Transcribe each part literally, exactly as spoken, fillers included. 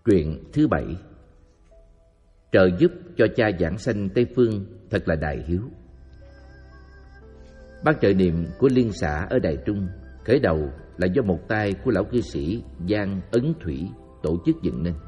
Truyện thứ bảy. Trợ giúp cho cha giảng sanh Tây Phương thật là đại hiếu. Ban trợ niệm của liên xã ở Đài Trung khởi đầu là do một tay của lão cư sĩ Giang Ấn Thủy tổ chức dựng nên.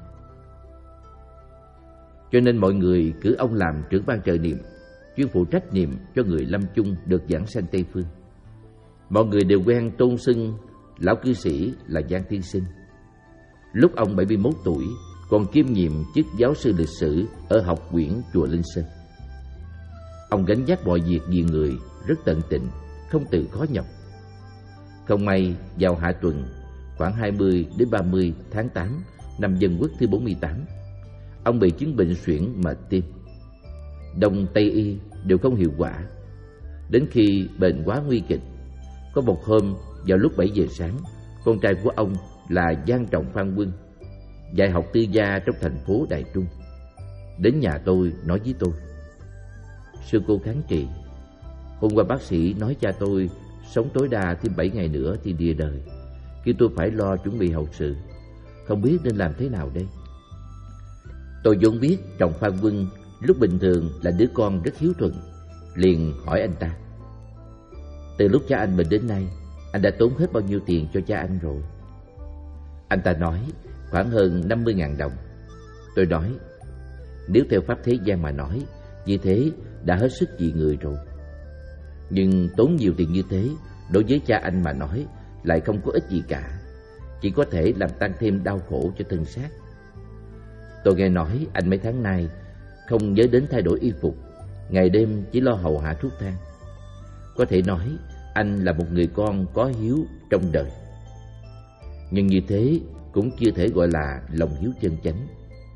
Cho nên mọi người cử ông làm trưởng ban trợ niệm, chuyên phụ trách niệm cho người lâm chung được giảng sanh Tây Phương. Mọi người đều quen tôn xưng lão cư sĩ là Giang Tiên Sinh. Lúc ông bảy mươi mốt tuổi, còn kiêm nhiệm chức giáo sư lịch sử ở học viện chùa Linh Sơn. Ông gánh vác mọi việc vì người, rất tận tình, không từ khó nhọc. Không may vào hạ tuần, khoảng hai mươi đến ba mươi tháng tám năm Dân Quốc thứ bốn mươi tám, ông bị chứng bệnh suyễn mệt tim. Đông Tây y đều không hiệu quả. Đến khi bệnh quá nguy kịch, có một hôm vào lúc bảy giờ sáng, con trai của ông là Giang Trọng Phan Quân, dạy học tư gia trong thành phố Đài Trung, đến nhà tôi nói với tôi: "Sư cô kháng trị, hôm qua bác sĩ nói cha tôi sống tối đa thêm bảy ngày nữa thì lìa đời, khi tôi phải lo chuẩn bị hậu sự, không biết nên làm thế nào đây." Tôi vốn biết Trọng Phan Quân lúc bình thường là đứa con rất hiếu thuận, liền hỏi anh ta: "Từ lúc cha anh bệnh đến nay, anh đã tốn hết bao nhiêu tiền cho cha anh rồi?" Anh ta nói khoảng hơn năm mươi ngàn đồng. Tôi nói: "Nếu theo pháp thế gian mà nói, như thế đã hết sức vì người rồi. Nhưng tốn nhiều tiền như thế, đối với cha anh mà nói lại không có ích gì cả, chỉ có thể làm tăng thêm đau khổ cho thân xác." Tôi nghe nói anh mấy tháng nay không nhớ đến thay đổi y phục, ngày đêm chỉ lo hầu hạ thuốc thang. Có thể nói anh là một người con có hiếu trong đời. Nhưng như thế cũng chưa thể gọi là lòng hiếu chân chánh.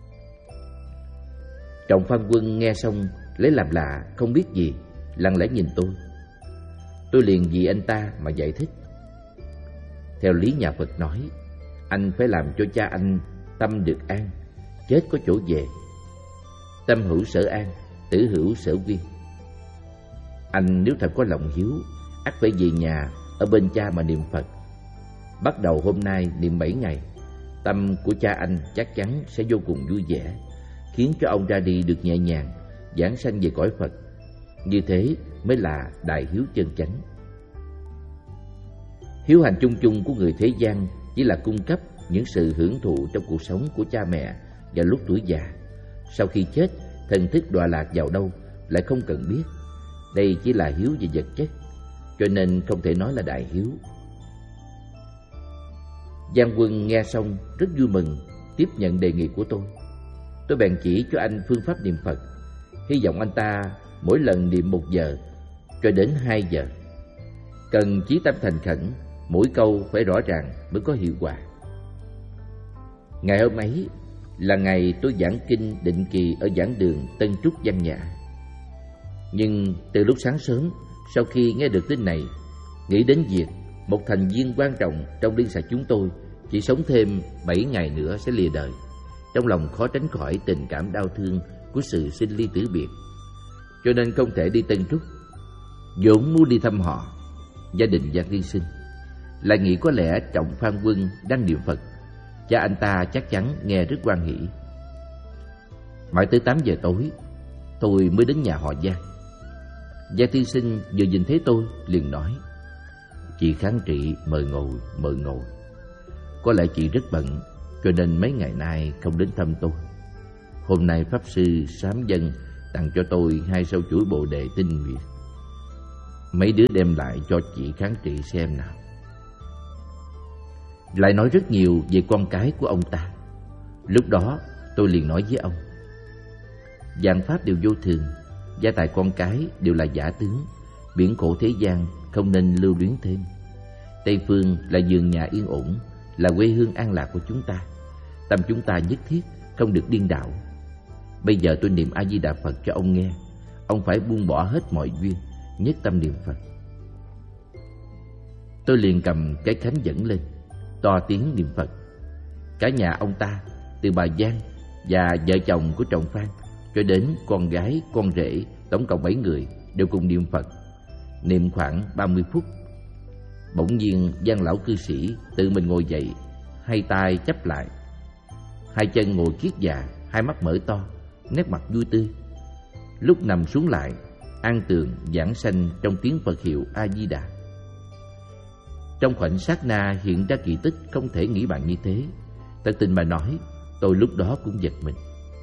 Trọng Phan Quân nghe xong lấy làm lạ, không biết gì, lặng lẽ nhìn tôi. Tôi liền vì anh ta mà giải thích: "Theo lý nhà Phật nói, anh phải làm cho cha anh tâm được an, chết có chỗ về. Tâm hữu sở an, tử hữu sở viên. Anh nếu thật có lòng hiếu, ắt phải về nhà ở bên cha mà niệm Phật. Bắt đầu hôm nay niệm bảy ngày, tâm của cha anh chắc chắn sẽ vô cùng vui vẻ, khiến cho ông ra đi được nhẹ nhàng, giảng sanh về cõi Phật. Như thế mới là đại hiếu chân chánh." Hiếu hành chung chung của người thế gian chỉ là cung cấp những sự hưởng thụ trong cuộc sống của cha mẹ vào lúc tuổi già. Sau khi chết, thần thức đọa lạc vào đâu lại không cần biết. Đây chỉ là hiếu về vật chất, cho nên không thể nói là đại hiếu. Giang Quân nghe xong rất vui mừng, tiếp nhận đề nghị của tôi. Tôi bèn chỉ cho anh phương pháp niệm Phật, hy vọng anh ta mỗi lần niệm một giờ cho đến hai giờ. Cần chí tâm thành khẩn, mỗi câu phải rõ ràng mới có hiệu quả. Ngày hôm ấy là ngày tôi giảng kinh định kỳ ở giảng đường Tân Trúc Văn Nhã. Nhưng từ lúc sáng sớm, sau khi nghe được tin này, nghĩ đến việc một thành viên quan trọng trong liên xã chúng tôi chỉ sống thêm bảy ngày nữa sẽ lìa đời, trong lòng khó tránh khỏi tình cảm đau thương của sự sinh ly tử biệt, cho nên không thể đi Tân Trúc. Vốn muốn đi thăm họ, gia đình Giang Tiên Sinh, lại nghĩ có lẽ Trọng Phan Quân đang niệm Phật, cha anh ta chắc chắn nghe rất hoan hỷ. Mãi tới tám giờ tối, tôi mới đến nhà họ Giang. Giang Tiên Sinh vừa nhìn thấy tôi liền nói: "Chị kháng trị mời ngồi, mời ngồi. Có lẽ chị rất bận, cho nên mấy ngày nay không đến thăm tôi. Hôm nay Pháp Sư Sám Dân tặng cho tôi hai sâu chuỗi bồ đề tinh nguyệt. Mấy đứa đem lại cho chị kháng trị xem nào." Lại nói rất nhiều về con cái của ông ta. Lúc đó tôi liền nói với ông: "Vạn pháp đều vô thường, gia tài con cái đều là giả tướng, biển khổ thế gian không nên lưu luyến thêm. Tây Phương là vườn nhà yên ổn, là quê hương an lạc của chúng ta. Tâm chúng ta nhất thiết không được điên đảo. Bây giờ tôi niệm A Di Đà Phật cho ông nghe, ông phải buông bỏ hết mọi duyên, nhất tâm niệm Phật." Tôi liền cầm cái khánh dẫn lên, to tiếng niệm Phật. Cả nhà ông ta, từ bà Giang và vợ chồng của Trọng Phan cho đến con gái, con rể, tổng cộng bảy người đều cùng niệm Phật. Niệm khoảng ba mươi phút, bỗng nhiên Giang lão cư sĩ tự mình ngồi dậy, hai tay chắp lại. hai chân ngồi kiết dạ, hai mắt mở to, nét mặt vui tươi. Lúc nằm xuống lại, an tường giảng sanh trong tiếng Phật hiệu A Di Đà. Trong khoảnh sát na hiện ra kỳ tích không thể nghĩ bàn như thế. Thật tình mà nói, tôi lúc đó cũng giật mình.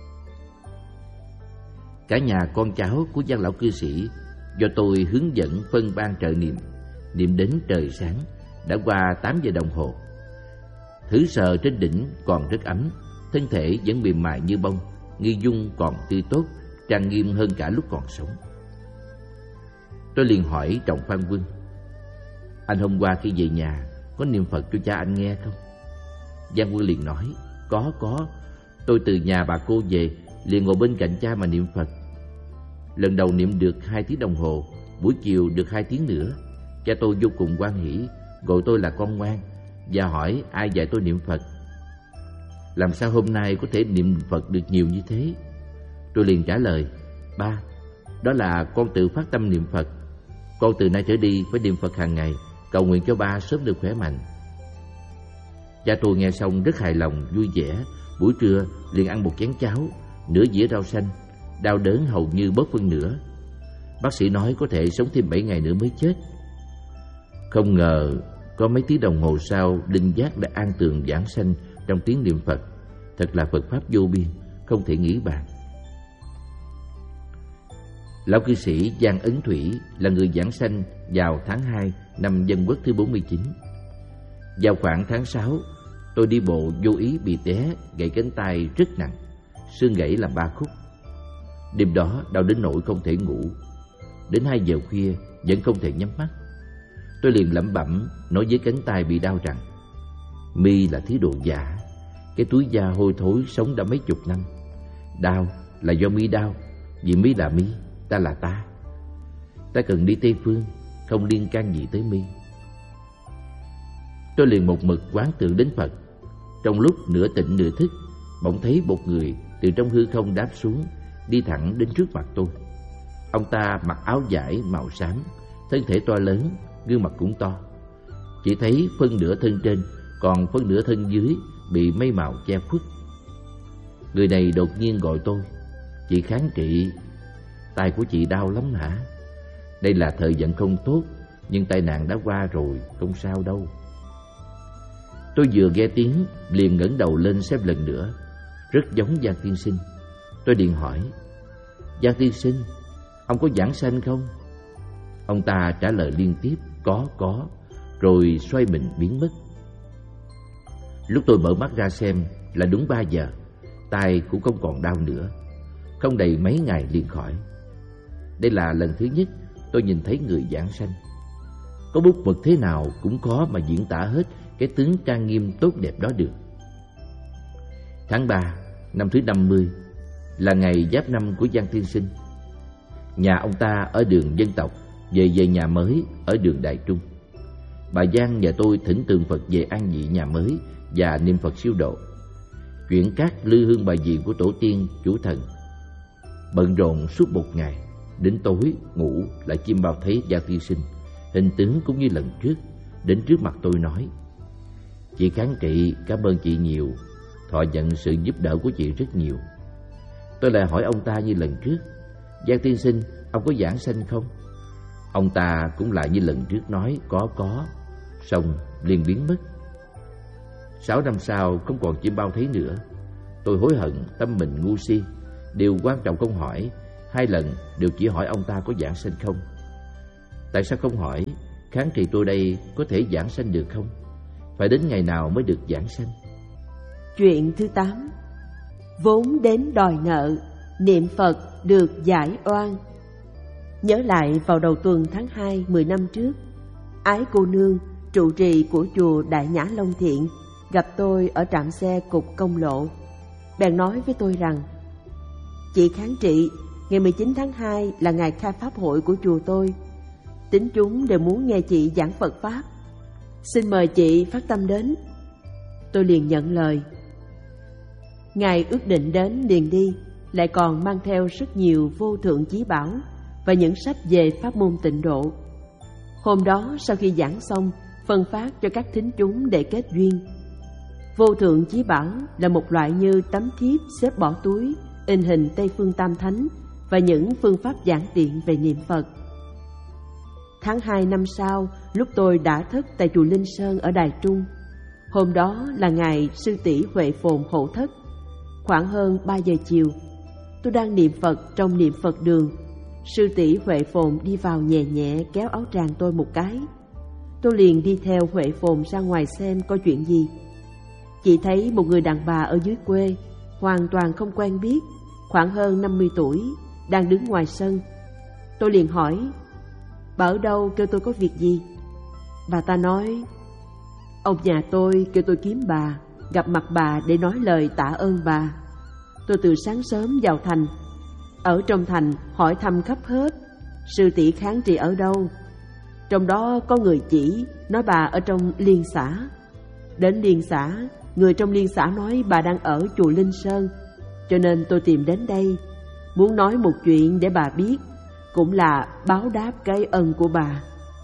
Cả nhà con cháu của Giang lão cư sĩ do tôi hướng dẫn phân ban trợ niệm. Niệm đến trời sáng, đã qua tám giờ đồng hồ. Thử sờ trên đỉnh còn rất ấm, thân thể vẫn mềm mại như bông, nghi dung còn tươi tốt, trang nghiêm hơn cả lúc còn sống. Tôi liền hỏi Trọng Phan Quân: anh hôm qua khi về nhà có niệm Phật cho cha anh nghe không? Giang Quân liền nói: Có, có. Tôi từ nhà bà cô về, liền ngồi bên cạnh cha mà niệm Phật. Lần đầu niệm được hai tiếng đồng hồ, buổi chiều được hai tiếng nữa. Cha tôi vô cùng hoan hỉ, gọi tôi là con ngoan và hỏi ai dạy tôi niệm Phật. Làm sao hôm nay có thể niệm Phật được nhiều như thế? Tôi liền trả lời: Ba, đó là con tự phát tâm niệm Phật. Con từ nay trở đi phải niệm Phật hàng ngày, cầu nguyện cho ba sớm được khỏe mạnh. Cha tôi nghe xong rất hài lòng, vui vẻ. Buổi trưa liền ăn một chén cháo, nửa dĩa rau xanh, đau đớn hầu như bớt phân nửa. Bác sĩ nói có thể sống thêm bảy ngày nữa mới chết. Không ngờ có mấy tiếng đồng hồ sau, linh giác đã an tường giảng sanh trong tiếng niệm Phật. Thật là Phật pháp vô biên, không thể nghĩ bàn. Lão cư sĩ Giang Ấn Thủy là người giảng sanh vào tháng hai năm Dân Quốc thứ bốn mươi chín. Vào khoảng tháng sáu, tôi đi bộ vô ý bị té, gãy cánh tay rất nặng, xương gãy làm ba khúc. Đêm đó đau đến nỗi không thể ngủ. Đến hai giờ khuya vẫn không thể nhắm mắt. Tôi liền lẩm bẩm nói với cánh tay bị đau rằng: mi là thứ đồ giả, cái túi da hôi thối sống đã mấy chục năm. Đau là do mi đau, vì mi là mi, ta là ta. Ta cần đi Tây Phương, không liên can gì tới mi. Tôi liền một mực quán tưởng đến Phật. Trong lúc nửa tỉnh nửa thức, bỗng thấy một người từ trong hư không đáp xuống, đi thẳng đến trước mặt tôi. Ông ta mặc áo vải màu xám, thân thể to lớn, gương mặt cũng to. Chỉ thấy phân nửa thân trên, còn phân nửa thân dưới bị mây màu che khuất. Người này đột nhiên gọi tôi: Chị Kháng Trị, tay của chị đau lắm hả? Đây là thời vận không tốt, nhưng tai nạn đã qua rồi, không sao đâu. Tôi vừa nghe tiếng liền ngẩng đầu lên xem lần nữa, rất giống Giang tiên sinh. Tôi liền hỏi: Giang tiên sinh, ông có giảng sanh không? Ông ta trả lời liên tiếp: Có, có, rồi xoay mình biến mất. Lúc tôi mở mắt ra xem là đúng ba giờ, tay cũng không còn đau nữa. Không đầy mấy ngày liền khỏi. Đây là lần thứ nhất tôi nhìn thấy người giảng sanh. Có bút mực thế nào cũng khó mà diễn tả hết cái tướng trang nghiêm tốt đẹp đó được. Tháng ba năm thứ năm mươi là ngày giáp năm của Giang tiên sinh. Nhà ông ta ở đường Dân Tộc, về về nhà mới ở đường Đại Trung. Bà Giang nhờ tôi thỉnh tượng Phật về an vị nhà mới và niệm Phật siêu độ, chuyển các lư hương bài vị của tổ tiên chủ thần. Bận rộn suốt một ngày, đến tối ngủ lại chim bao thấy Giang tiên sinh, hình tướng cũng như lần trước, đến trước mặt tôi nói: Chị Kháng Trị, cảm ơn chị nhiều, thọ nhận sự giúp đỡ của chị rất nhiều. Tôi lại hỏi ông ta như lần trước: Giang tiên sinh, ông có giảng sanh không? Ông ta cũng lại như lần trước nói: Có, có, xong liền biến mất. Sáu năm sau không còn chim bao thấy nữa. Tôi hối hận tâm mình ngu si, điều quan trọng không hỏi, hai lần đều chỉ hỏi ông ta có giảng sanh không. Tại sao không hỏi Kháng Trị tôi đây có thể giảng sanh được không? Phải đến ngày nào mới được giảng sanh? Chuyện thứ tám. Vốn đến đòi nợ, niệm Phật được giải oan. Nhớ lại vào đầu tuần tháng hai mười năm trước, Ái cô nương, trụ trì của chùa Đại Nhã Long Thiện, gặp tôi ở trạm xe cục Công Lộ. Bèn nói với tôi rằng: Chị Kháng Trị, ngày mười chín tháng hai là ngày khai pháp hội của chùa tôi. Tín chúng đều muốn nghe chị giảng Phật Pháp. Xin mời chị phát tâm đến. Tôi liền nhận lời. Ngài ước định đến liền đi, lại còn mang theo rất nhiều vô thượng chí bảo và những sách về pháp môn tịnh độ. Hôm đó sau khi giảng xong, phân phát cho các thính chúng để kết duyên. Vô thượng chí bảo là một loại như tấm thiếp xếp bỏ túi, in hình Tây Phương Tam Thánh và những phương pháp giản tiện về niệm Phật. Tháng hai năm sau, lúc tôi đã thất tại chùa Linh Sơn ở Đài Trung, hôm đó là ngày sư tỷ Huệ Phồn hộ thất. Khoảng hơn ba giờ chiều, tôi đang niệm Phật trong niệm Phật đường. Sư tỷ Huệ Phồn đi vào nhẹ nhẹ kéo áo tràng tôi một cái. Tôi liền đi theo Huệ Phồn ra ngoài xem có chuyện gì. Chỉ thấy một người đàn bà ở dưới quê, hoàn toàn không quen biết, khoảng hơn năm mươi tuổi, đang đứng ngoài sân. Tôi liền hỏi, bà ở đâu, kêu tôi có việc gì? Bà ta nói, ông nhà tôi kêu tôi kiếm bà, gặp mặt bà để nói lời tạ ơn bà. Tôi từ sáng sớm vào thành, ở trong thành hỏi thăm khắp hết, sư tỷ kháng trị ở đâu. Trong đó có người chỉ, nói bà ở trong liên xã. Đến liên xã, người trong liên xã nói bà đang ở chùa Linh Sơn, cho nên tôi tìm đến đây, muốn nói một chuyện để bà biết, cũng là báo đáp cái ân của bà.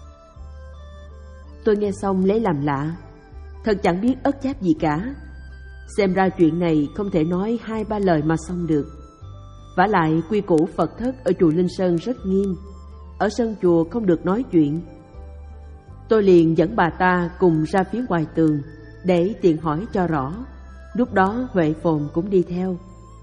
Tôi nghe xong lấy làm lạ, thật chẳng biết ất cháp gì cả. Xem ra chuyện này không thể nói hai ba lời mà xong được. Vả lại quy củ Phật thất ở chùa Linh Sơn rất nghiêm, ở sân chùa không được nói chuyện. Tôi liền dẫn bà ta cùng ra phía ngoài tường để tiện hỏi cho rõ. Lúc đó Huệ Phồn cũng đi theo.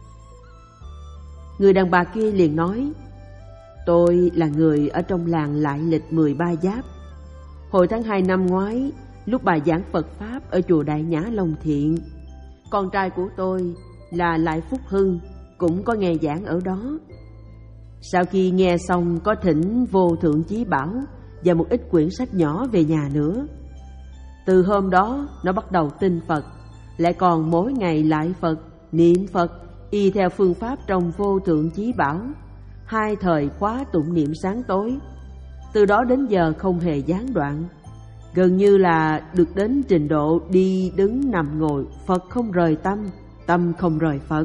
Người đàn bà kia liền nói, tôi là người ở trong làng Lại Lịch mười ba Giáp. Hồi tháng hai năm ngoái, lúc bà giảng Phật Pháp ở chùa Đại Nhã Long Thiện, con trai của tôi là Lại Phúc Hưng cũng có nghe giảng ở đó. Sau khi nghe xong có thỉnh Vô Thượng Chí Bảo và một ít quyển sách nhỏ về nhà nữa. Từ hôm đó nó bắt đầu tin Phật, lại còn mỗi ngày lại Phật, niệm Phật y theo phương pháp trong Vô Thượng Chí Bảo, hai thời khóa tụng niệm sáng tối. Từ đó đến giờ không hề gián đoạn, gần như là được đến trình độ đi đứng nằm ngồi Phật không rời tâm, tâm không rời Phật.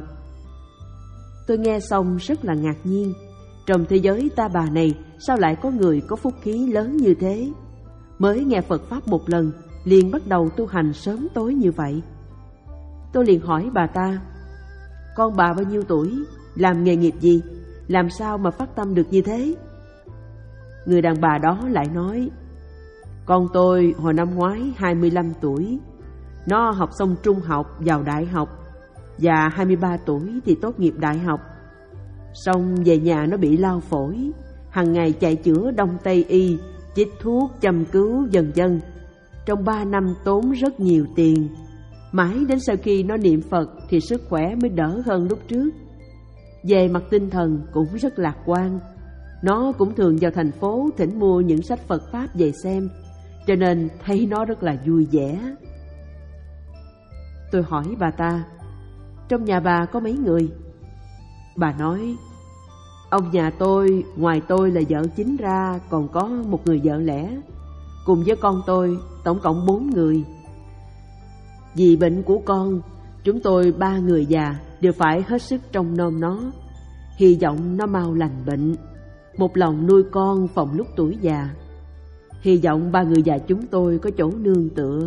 Tôi nghe xong rất là ngạc nhiên, trong thế giới ta bà này sao lại có người có phúc khí lớn như thế, mới nghe Phật Pháp một lần liền bắt đầu tu hành sớm tối như vậy. Tôi liền hỏi bà ta, con bà bao nhiêu tuổi, làm nghề nghiệp gì, làm sao mà phát tâm được như thế? Người đàn bà đó lại nói, con tôi hồi năm ngoái hai mươi lăm tuổi, nó học xong trung học vào đại học, và hai mươi ba tuổi thì tốt nghiệp đại học. Xong về nhà nó bị lao phổi, hàng ngày chạy chữa đông tây y, chích thuốc châm cứu dần dần. Trong ba năm tốn rất nhiều tiền, mãi đến sau khi nó niệm Phật thì sức khỏe mới đỡ hơn lúc trước. Về mặt tinh thần cũng rất lạc quan. Nó cũng thường vào thành phố thỉnh mua những sách Phật Pháp về xem, cho nên thấy nó rất là vui vẻ. Tôi hỏi bà ta, trong nhà bà có mấy người? Bà nói, ông nhà tôi ngoài tôi là vợ chính ra còn có một người vợ lẽ, cùng với con tôi tổng cộng bốn người. Vì bệnh của con, chúng tôi ba người già đều phải hết sức trông nom nó, hy vọng nó mau lành bệnh, một lòng nuôi con phòng lúc tuổi già. Hy vọng ba người già chúng tôi có chỗ nương tựa.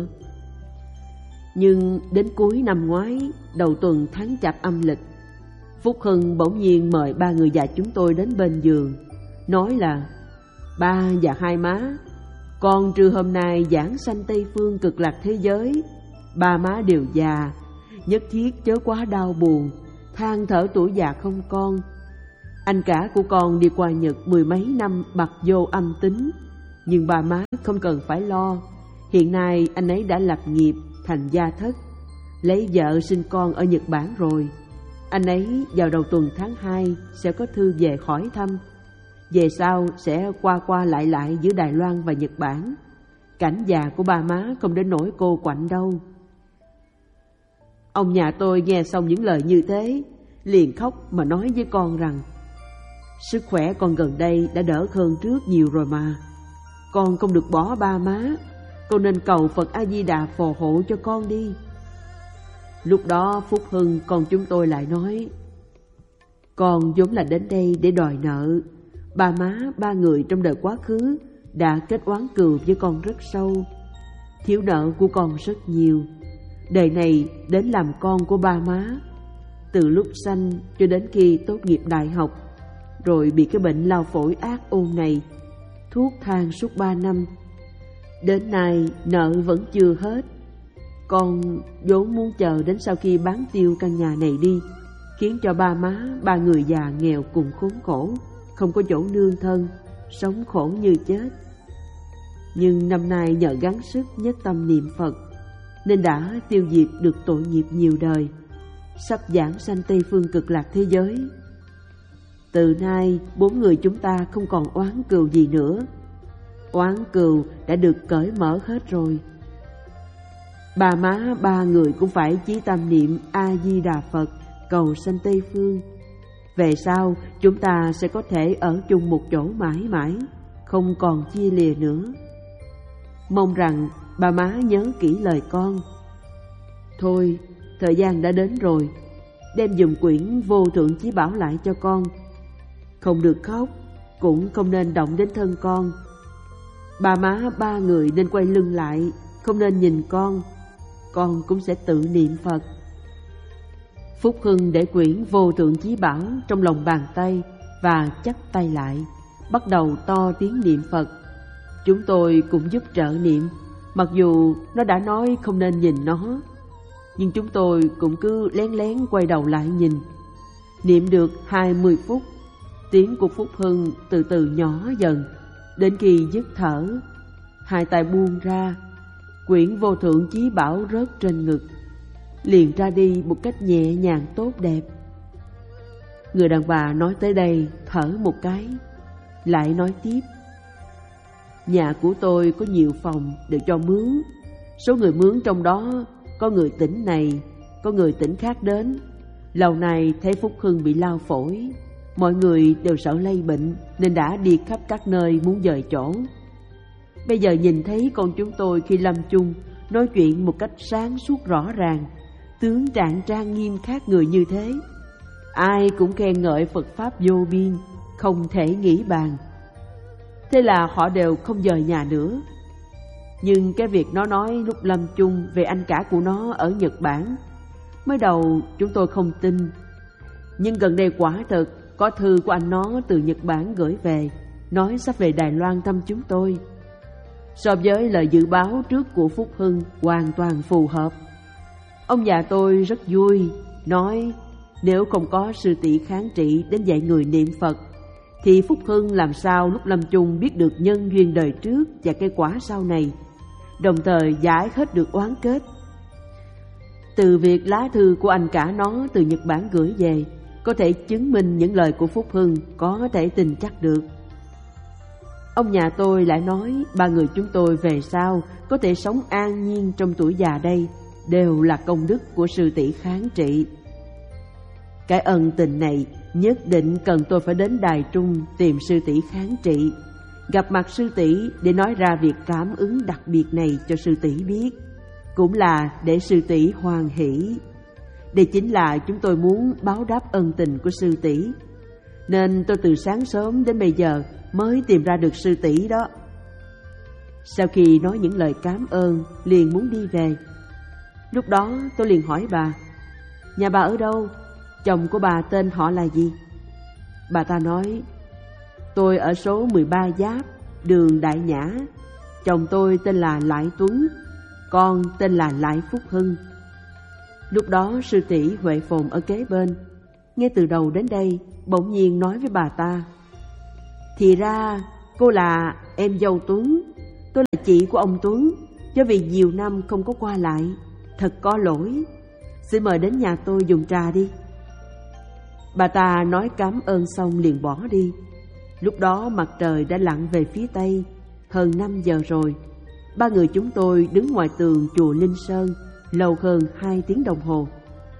Nhưng đến cuối năm ngoái, đầu tuần tháng Chạp âm lịch, Phúc Hưng bỗng nhiên mời ba người già chúng tôi đến bên giường, nói là, ba và hai má, con trưa hôm nay giảng sanh Tây Phương cực lạc thế giới, ba má đều già, nhất thiết chớ quá đau buồn, than thở tuổi già không con. Anh cả của con đi qua Nhật mười mấy năm bặt vô âm tính, nhưng ba má không cần phải lo. Hiện nay anh ấy đã lập nghiệp thành gia thất, lấy vợ sinh con ở Nhật Bản rồi. Anh ấy vào đầu tuần tháng hai sẽ có thư về hỏi thăm. Về sau sẽ qua qua lại lại giữa Đài Loan và Nhật Bản. Cảnh già của ba má không đến nỗi cô quạnh đâu. Ông nhà tôi nghe xong những lời như thế, liền khóc mà nói với con rằng, sức khỏe con gần đây đã đỡ hơn trước nhiều rồi mà. Con không được bỏ ba má, con nên cầu Phật A-di-đà phù hộ cho con đi. Lúc đó Phúc Hưng con chúng tôi lại nói, con vốn là đến đây để đòi nợ. Ba má ba người trong đời quá khứ đã kết oán cừu với con rất sâu, thiếu nợ của con rất nhiều. đời này đến làm con của ba má, từ lúc sanh cho đến khi tốt nghiệp đại học, rồi bị cái bệnh lao phổi ác ôn này, thuốc thang suốt ba năm. Đến nay nợ vẫn chưa hết. Con vốn muốn chờ đến sau khi bán tiêu căn nhà này đi, khiến cho ba má ba người già nghèo cùng khốn khổ, không có chỗ nương thân, sống khổ như chết. Nhưng năm nay nhờ gắng sức nhất tâm niệm Phật, nên đã tiêu diệt được tội nghiệp nhiều đời, sắp giảng sanh Tây Phương Cực Lạc thế giới. Từ nay bốn người chúng ta không còn oán cừu gì nữa. Oán cừu đã được cởi mở hết rồi. Bà má ba người cũng phải chí tâm niệm A Di Đà Phật, cầu sanh Tây Phương. Về sau chúng ta sẽ có thể ở chung một chỗ mãi mãi, không còn chia lìa nữa. Mong rằng bà má nhớ kỹ lời con. Thôi, thời gian đã đến rồi, đem dùm quyển Vô Thượng Chí Bảo lại cho con. Không được khóc, cũng không nên động đến thân con. Bà má ba người nên quay lưng lại, không nên nhìn con. Con cũng sẽ tự niệm Phật. Phúc Hưng để quyển Vô Thượng Chí Bảo trong lòng bàn tay và chắp tay lại, bắt đầu to tiếng niệm Phật. Chúng tôi cũng giúp trợ niệm, mặc dù nó đã nói không nên nhìn nó, nhưng chúng tôi cũng cứ lén lén quay đầu lại nhìn. Niệm được hai mươi phút, tiếng của Phúc Hưng từ từ nhỏ dần, đến khi dứt thở, hai tay buông ra, quyển Vô Thượng Chí Bảo rớt trên ngực, liền ra đi một cách nhẹ nhàng tốt đẹp. Người đàn bà nói tới đây thở một cái, lại nói tiếp: Nhà của tôi có nhiều phòng để cho mướn. Số người mướn trong đó có người tỉnh này, có người tỉnh khác đến. Lâu nay thấy Phúc Hưng bị lao phổi, mọi người đều sợ lây bệnh nên đã đi khắp các nơi muốn dời chỗ. Bây giờ nhìn thấy con chúng tôi khi lâm chung nói chuyện một cách sáng suốt rõ ràng, tướng trạng trang nghiêm khác người như thế, ai cũng khen ngợi Phật Pháp vô biên, không thể nghĩ bàn. Thế là họ đều không dời nhà nữa. Nhưng cái việc nó nói lúc lâm chung về anh cả của nó ở Nhật Bản, mới đầu chúng tôi không tin. Nhưng gần đây quả thật có thư của anh nó từ Nhật Bản gửi về, nói sắp về Đài Loan thăm chúng tôi. So với lời dự báo trước của Phúc Hưng hoàn toàn phù hợp. Ông già tôi rất vui, nói nếu không có sư tỷ kháng trị đến dạy người niệm Phật, thì Phúc Hưng làm sao lúc lâm chung biết được nhân duyên đời trước và cây quả sau này, đồng thời giải hết được oán kết. Từ việc lá thư của anh cả nó từ Nhật Bản gửi về, có thể chứng minh những lời của Phúc Hưng có thể tin chắc được. Ông nhà tôi lại nói ba người chúng tôi về sau có thể sống an nhiên trong tuổi già đây đều là công đức của sư tỷ kháng trị. Cái ân tình này nhất định cần tôi phải đến Đài Trung tìm sư tỷ kháng trị, gặp mặt sư tỷ để nói ra việc cảm ứng đặc biệt này cho sư tỷ biết, cũng là để sư tỷ hoan hỷ. Đây chính là chúng tôi muốn báo đáp ân tình của sư tỷ, nên tôi từ sáng sớm đến bây giờ mới tìm ra được sư tỷ đó. Sau khi nói những lời cảm ơn, liền muốn đi về. Lúc đó tôi liền hỏi bà: Nhà bà ở đâu? Chồng của bà tên họ là gì? Bà ta nói: Tôi ở số mười ba Giáp, đường Đại Nhã. Chồng tôi tên là Lại Tuấn, con tên là Lại Phúc Hưng. Lúc đó sư tỷ Huệ Phồn ở kế bên, nghe từ đầu đến đây, bỗng nhiên nói với bà ta: Thì ra cô là em dâu Tuấn, tôi là chị của ông Tuấn, do vì nhiều năm không có qua lại, thật có lỗi. Xin mời đến nhà tôi dùng trà đi. Bà ta nói cảm ơn xong liền bỏ đi. Lúc đó mặt trời đã lặn về phía tây, hơn năm giờ rồi. Ba người chúng tôi đứng ngoài tường chùa Linh Sơn lâu hơn hai tiếng đồng hồ.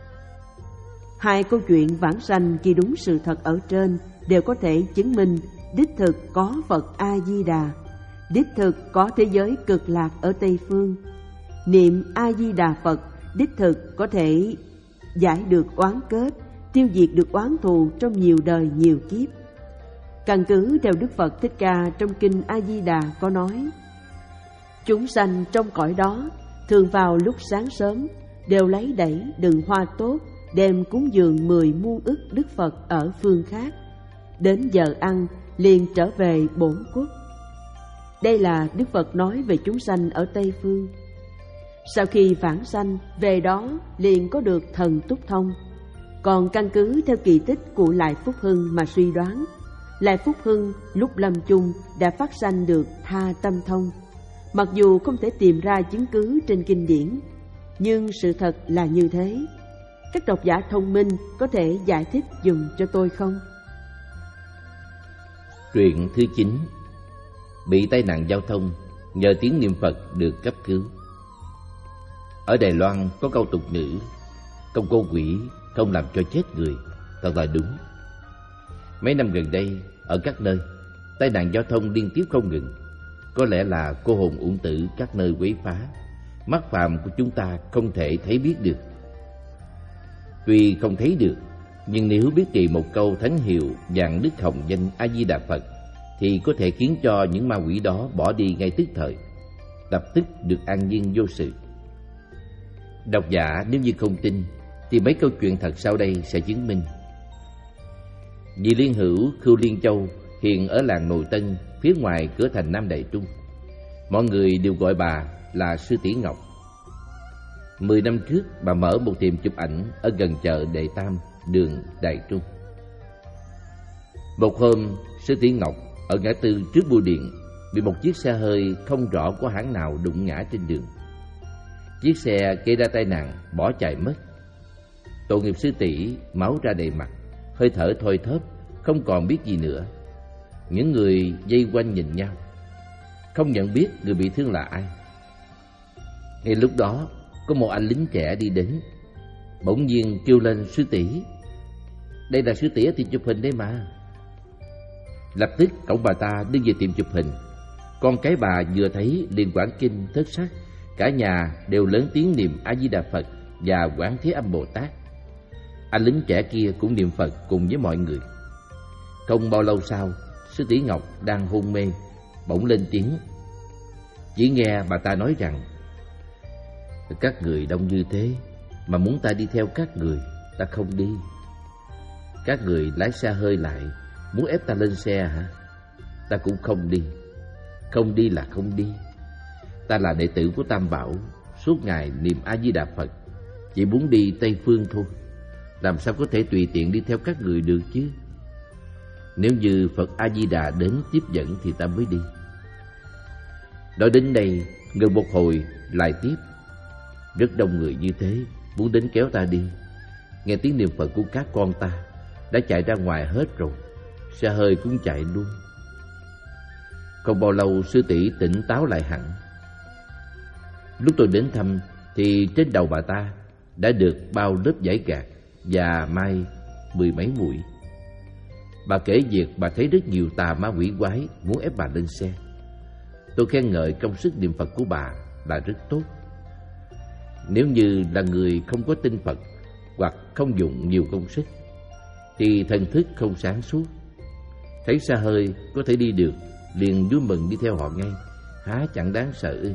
Hai câu chuyện vãng sanh ghi đúng sự thật ở trên đều có thể chứng minh đích thực có Phật A-di-đà, đích thực có thế giới cực lạc ở Tây Phương. Niệm A-di-đà Phật đích thực có thể giải được oán kết, tiêu diệt được oán thù trong nhiều đời nhiều kiếp. Căn cứ theo Đức Phật Thích Ca trong kinh A-di-đà có nói: Chúng sanh trong cõi đó thường vào lúc sáng sớm, đều lấy đẩy đựng hoa tốt đem cúng dường mười muôn ức Đức Phật ở phương khác. Đến giờ ăn liền trở về bổn quốc. Đây là Đức Phật nói về chúng sanh ở Tây Phương. Sau khi vãng sanh, về đó liền có được thần túc thông. Còn căn cứ theo kỳ tích của Lại Phúc Hưng mà suy đoán, Lại Phúc Hưng lúc lâm chung đã phát sanh được tha tâm thông. Mặc dù không thể tìm ra chứng cứ trên kinh điển, nhưng sự thật là như thế. Các độc giả thông minh có thể giải thích dùm cho tôi không? Truyện thứ chín. Bị tai nạn giao thông, nhờ tiếng niệm Phật được cấp cứu. Ở Đài Loan có câu tục ngữ: công cô quỷ không làm cho chết người, thật là đúng. Mấy năm gần đây, ở các nơi, tai nạn giao thông liên tiếp không ngừng. Có lẽ là cô hồn uổng tử các nơi quấy phá, mắt phàm của chúng ta không thể thấy biết được. Tuy không thấy được, nhưng nếu biết trì một câu thánh hiệu vạn đức hồng danh A Di Đà Phật, thì có thể khiến cho những ma quỷ đó bỏ đi ngay tức thời, lập tức được an nhiên vô sự. Độc giả nếu như không tin, thì mấy câu chuyện thật sau đây sẽ chứng minh. Vị liên hữu Khưu Liên Châu hiện ở làng Nồi Tân, phía ngoài cửa thành Nam Đại Trung. Mọi người đều gọi bà là Sư Tỷ Ngọc. Mười năm trước, bà mở một tiệm chụp ảnh ở gần chợ Đệ Tam, đường Đại Trung. Một hôm, Sư Tỷ Ngọc ở ngã tư trước bưu điện bị một chiếc xe hơi không rõ của hãng nào đụng ngã trên đường. Chiếc xe gây ra tai nạn, bỏ chạy mất. Tội nghiệp sư tỷ máu ra đầy mặt, hơi thở thoi thóp, không còn biết gì nữa. Những người vây quanh nhìn nhau, không nhận biết người bị thương là ai. Ngay lúc đó, có một anh lính trẻ đi đến, bỗng nhiên kêu lên: sư tỷ, đây là sư tỷ ở tiệm chụp hình đấy mà. Lập tức cậu bà ta đưa về tiệm chụp hình. Con cái bà vừa thấy liền quảng kinh thất sắc, cả nhà đều lớn tiếng niệm A Di Đà Phật và Quán Thế Âm Bồ Tát. Anh lính trẻ kia cũng niệm Phật cùng với mọi người. Không bao lâu sau, sư tỷ Ngọc đang hôn mê bỗng lên tiếng. Chỉ nghe bà ta nói rằng: các người đông như thế mà muốn ta đi theo các người, ta không đi. Các người lái xe hơi lại, muốn ép ta lên xe hả? Ta cũng không đi. Không đi là không đi. Ta là đệ tử của Tam Bảo, suốt ngày niệm A Di Đà Phật, chỉ muốn đi Tây Phương thôi. Làm sao có thể tùy tiện đi theo các người được chứ? Nếu như Phật A Di Đà đến tiếp dẫn thì ta mới đi. Nói đến đây, ngừng một hồi lại tiếp: rất đông người như thế muốn đến kéo ta đi. Nghe tiếng niệm Phật của các con ta đã chạy ra ngoài hết rồi, xe hơi cũng chạy luôn. Không bao lâu sư tỷ tỉnh táo lại hẳn. Lúc tôi đến thăm thì trên đầu bà ta đã được bao lớp vải gạc và mai mười mấy mũi. Bà kể việc bà thấy rất nhiều tà ma quỷ quái muốn ép bà lên xe. Tôi khen ngợi công sức niệm Phật của bà là rất tốt. Nếu như là người không có tin Phật hoặc không dùng nhiều công sức thì thần thức không sáng suốt, thấy xe hơi có thể đi được liền vui mừng đi theo họ ngay, há chẳng đáng sợ ư?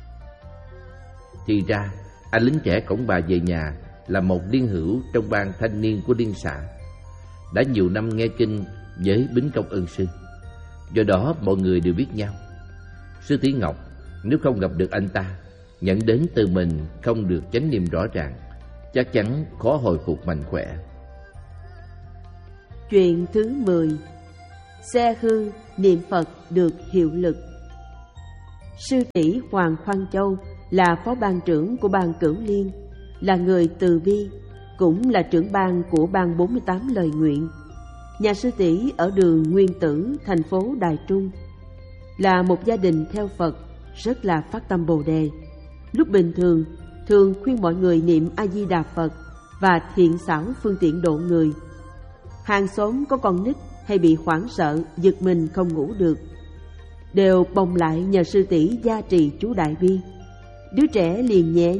Thì ra anh lính trẻ cõng bà về nhà là một liên hữu trong ban thanh niên của liên xã, đã nhiều năm nghe kinh với bính công ân sư, do đó mọi người đều biết nhau. Sư tỷ Ngọc nếu không gặp được anh ta, nhận đến từ mình không được chánh niệm rõ ràng, chắc chắn khó hồi phục mạnh khỏe. Chuyện thứ mười. Xe hư niệm Phật được hiệu lực. Sư tỷ Hoàng Khoan Châu là phó ban trưởng của ban Cửu Liên, là người từ bi, cũng là trưởng ban của ban bốn mươi tám lời nguyện. Nhà sư tỷ ở đường Nguyên Tử, thành phố Đài Trung, là một gia đình theo Phật, rất là phát tâm Bồ Đề. Lúc bình thường, thường khuyên mọi người niệm A Di Đà Phật và thiện xảo phương tiện độ người. Hàng xóm có con nít hay bị hoảng sợ, giật mình không ngủ được, đều bồng lại nhờ sư tỷ gia trì chú Đại Bi. Đứa trẻ liền nhẹ